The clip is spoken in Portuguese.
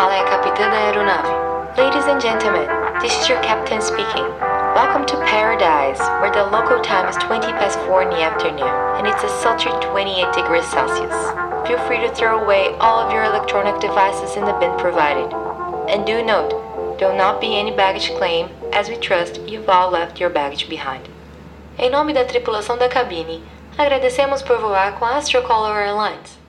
fala é a capitã da aeronave. Ladies and gentlemen, this is your captain speaking. Welcome to Paradise, where the local time is 20 past 4 in the afternoon, and it's a sultry 28 degrees Celsius. Feel free to throw away all of your electronic devices in the bin provided. And do note, there will not be any baggage claim, as we trust you've all left your baggage behind. Em nome da tripulação da cabine, agradecemos por voar com a Astrocolor Airlines.